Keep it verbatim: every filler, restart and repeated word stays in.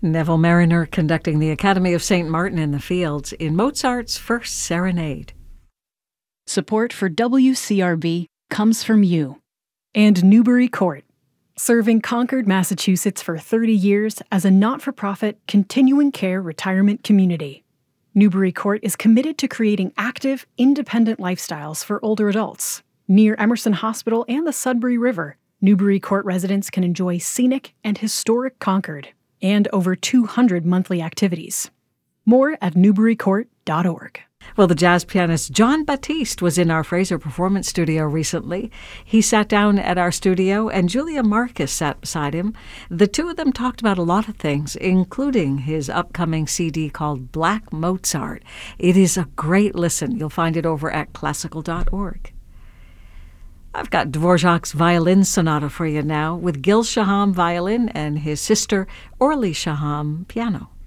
Neville Mariner conducting the Academy of Saint Martin in the Fields in Mozart's First Serenade. Support for W C R B comes from you. And Newbury Court, serving Concord, Massachusetts for thirty years as a not-for-profit continuing care retirement community. Newbury Court is committed to creating active, independent lifestyles for older adults. Near Emerson Hospital and the Sudbury River, Newbury Court residents can enjoy scenic and historic Concord and over two hundred monthly activities. More at newbury court dot org. Well, the jazz pianist Jon Batiste was in our Fraser Performance Studio recently. He sat down at our studio, and Julia Marcus sat beside him. The two of them talked about a lot of things, including his upcoming C D called Black Mozart. It is a great listen. You'll find it over at classical dot org. I've got Dvorak's Violin Sonata for you now with Gil Shaham violin and his sister Orly Shaham piano.